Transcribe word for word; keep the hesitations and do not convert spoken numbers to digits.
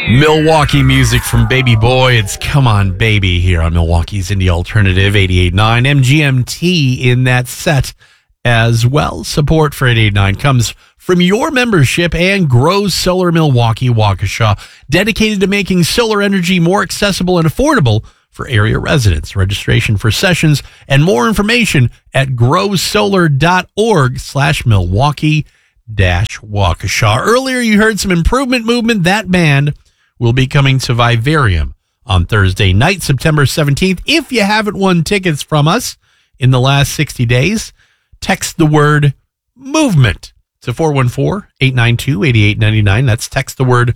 Milwaukee music from Baby Boy. It's Come On Baby here on Milwaukee's Indie Alternative eighty-eight point nine. M G M T in that set as well. Support for eighty-eight point nine comes from your membership and Grow Solar Milwaukee Waukesha, dedicated to making solar energy more accessible and affordable for area residents. Registration for sessions and more information at growsolar.org slash Milwaukee dash Waukesha. Earlier, you heard some Improvement Movement. That band will be coming to Vivarium on Thursday night, September seventeenth. If you haven't won tickets from us in the last sixty days, text the word movement to four one four, eight nine two, eight eight nine nine. That's text the word